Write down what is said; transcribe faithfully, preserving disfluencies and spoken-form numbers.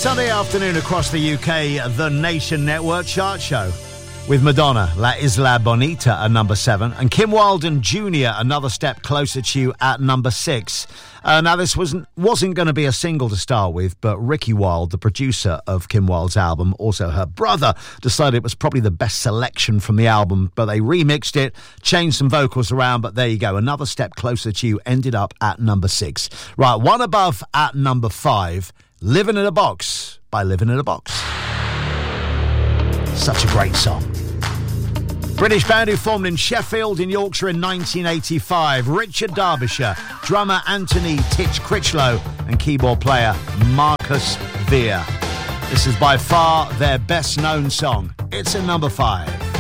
Sunday afternoon across the U K, the Nation Network chart show. With Madonna, La Isla Bonita at number seven, and Kim Wilde and Junior, Another Step Closer to You at number six. Uh, now, this wasn't wasn't going to be a single to start with, but Ricky Wilde, the producer of Kim Wilde's album, also her brother, decided it was probably the best selection from the album, but they remixed it, changed some vocals around, but there you go. Another Step Closer to You ended up at number six. Right, one above at number five, Living in a Box by Living in a Box. Such a great song. British band who formed in Sheffield in Yorkshire in nineteen eighty-five. Richard Derbyshire, drummer Anthony Titch Critchlow and keyboard player Marcus Veer. This is by far their best known song. It's at number five.